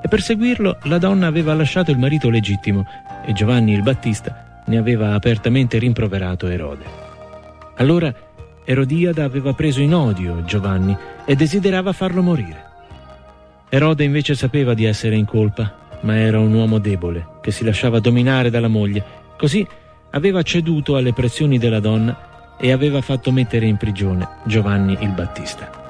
e per seguirlo la donna aveva lasciato il marito legittimo e Giovanni il Battista ne aveva apertamente rimproverato Erode. Allora Erodiada aveva preso in odio Giovanni e desiderava farlo morire. Erode invece sapeva di essere in colpa, ma era un uomo debole che si lasciava dominare dalla moglie, così aveva ceduto alle pressioni della donna e aveva fatto mettere in prigione Giovanni il Battista.